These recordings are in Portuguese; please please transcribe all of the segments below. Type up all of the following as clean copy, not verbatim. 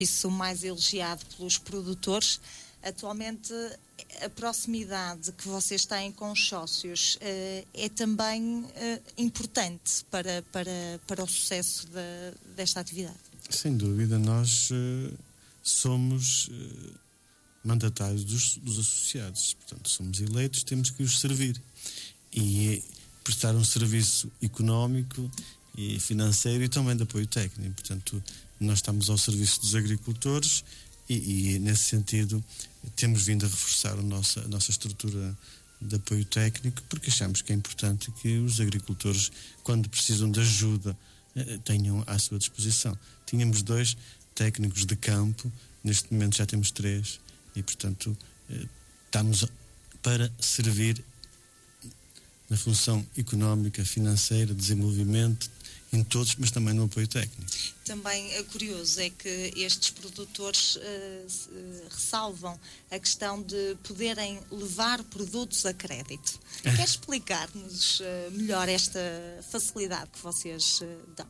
isso mais elogiado pelos produtores. Atualmente, a proximidade que vocês têm com os sócios é também importante para o sucesso desta atividade? Sem dúvida, nós somos mandatários dos associados, portanto somos eleitos, temos que os servir e prestar um serviço económico e financeiro e também de apoio técnico. Portanto, nós estamos ao serviço dos agricultores e nesse sentido temos vindo a reforçar a nossa estrutura de apoio técnico, porque achamos que é importante que os agricultores, quando precisam de ajuda, tenham à sua disposição. Tínhamos 2 técnicos de campo, neste momento já temos 3 e, portanto, estamos para servir na função económica, financeira, desenvolvimento, em todos, mas também no apoio técnico. Também curioso é que estes produtores ressalvam a questão de poderem levar produtos a crédito. Quer explicar-nos melhor esta facilidade que vocês dão?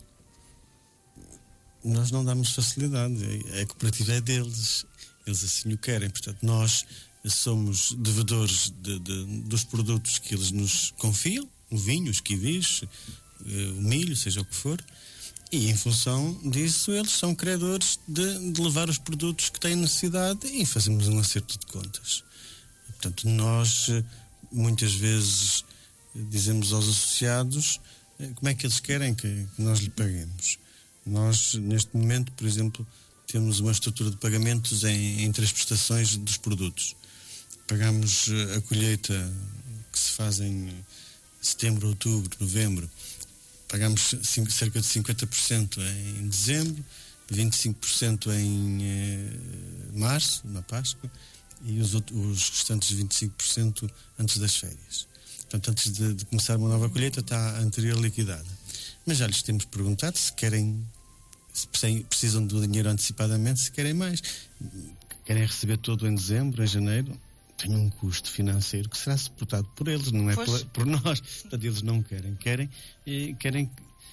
Nós não damos facilidade, a cooperativa é deles, eles assim o querem, portanto nós somos devedores dos produtos que eles nos confiam, o vinho, os kiwis, o milho, seja o que for, e em função disso eles são credores de levar os produtos que têm necessidade e fazemos um acerto de contas. Portanto, nós muitas vezes dizemos aos associados como é que eles querem que nós lhe paguemos. Nós, neste momento, por exemplo, temos uma estrutura de pagamentos em 3 prestações dos produtos. Pagamos a colheita que se faz em setembro, outubro, novembro. Pagamos cerca de 50% em dezembro, 25% em março, na Páscoa, e os restantes 25% antes das férias. Portanto, antes de começar uma nova colheita, está a anterior liquidada. Mas já lhes temos perguntado se querem, se precisam do dinheiro antecipadamente, se querem mais. Querem receber todo em dezembro, em janeiro. Tem um custo financeiro que será suportado por eles, não é por nós. Portanto, eles não querem. Querem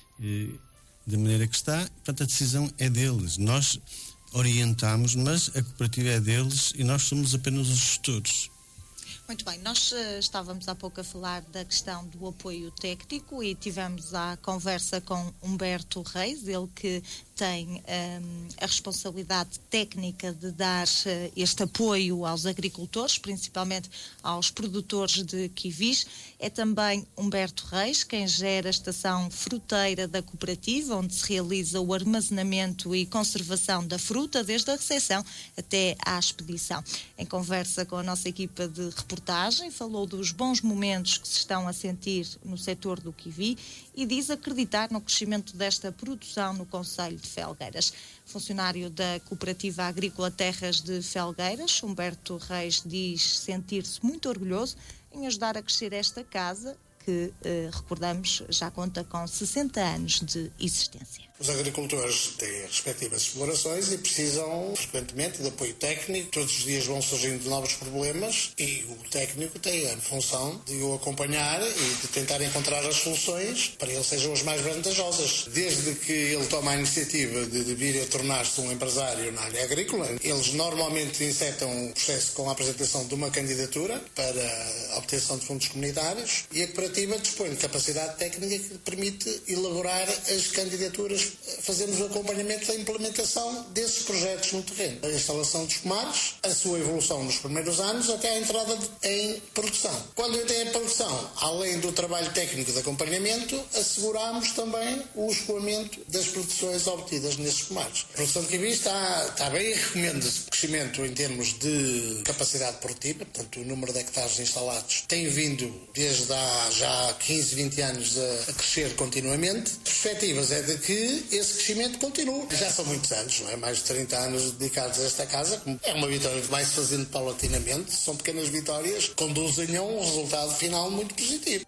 da maneira que está, portanto, a decisão é deles. Nós orientamos, mas a cooperativa é deles e nós somos apenas os gestores. Muito bem, nós estávamos há pouco a falar da questão do apoio técnico e tivemos a conversa com Humberto Reis, ele que tem a responsabilidade técnica de dar este apoio aos agricultores, principalmente aos produtores de kiwis. É também Humberto Reis quem gera a estação fruteira da cooperativa, onde se realiza o armazenamento e conservação da fruta, desde a recepção até à expedição. Em conversa com a nossa equipa de reportagem, falou dos bons momentos que se estão a sentir no setor do kiwi e diz acreditar no crescimento desta produção no concelho de Felgueiras. Funcionário da Cooperativa Agrícola Terras de Felgueiras, Humberto Reis diz sentir-se muito orgulhoso em ajudar a crescer esta casa, que, recordamos, já conta com 60 anos de existência. Os agricultores têm respectivas explorações e precisam frequentemente de apoio técnico. Todos os dias vão surgindo novos problemas e o técnico tem a função de o acompanhar e de tentar encontrar as soluções para ele sejam as mais vantajosas. Desde que ele toma a iniciativa de vir a tornar-se um empresário na área agrícola, eles normalmente insetam um processo com a apresentação de uma candidatura para a obtenção de fundos comunitários e a cooperativa dispõe de capacidade técnica que permite elaborar as candidaturas. Fazemos o acompanhamento da implementação desses projetos no terreno. A instalação dos pomares, a sua evolução nos primeiros anos até a entrada em produção. Quando entra em produção, além do trabalho técnico de acompanhamento, asseguramos também o escoamento das produções obtidas nesses pomares. A produção de kiwi está bem e recomenda-se crescimento em termos de capacidade produtiva, portanto o número de hectares instalados tem vindo desde há já 15, 20 anos a crescer continuamente. As perspectivas é de que esse crescimento continua. Já são muitos anos, não é? Mais de 30 anos dedicados a esta casa. É uma vitória que vai-se fazendo paulatinamente. São pequenas vitórias que conduzem a um resultado final muito positivo.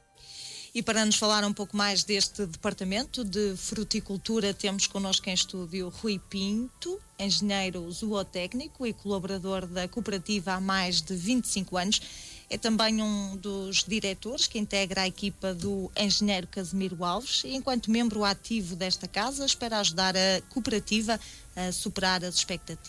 E para nos falar um pouco mais deste departamento de fruticultura, temos connosco em estúdio Rui Pinto, engenheiro zootécnico e colaborador da cooperativa há mais de 25 anos. é também um dos diretores que integra a equipa do engenheiro Casimiro Alves e, enquanto membro ativo desta casa, espera ajudar a cooperativa a superar as expectativas